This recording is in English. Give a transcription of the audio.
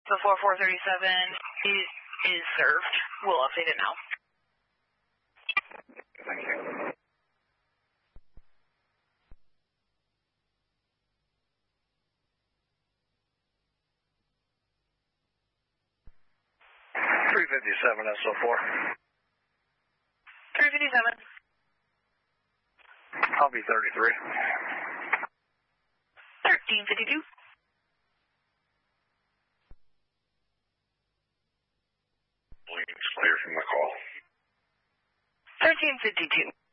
So 4437 is served. We'll update it now. Thank you. .357 SO4. 357. I'll be 33. 1352. Williams clear from the call. 1352.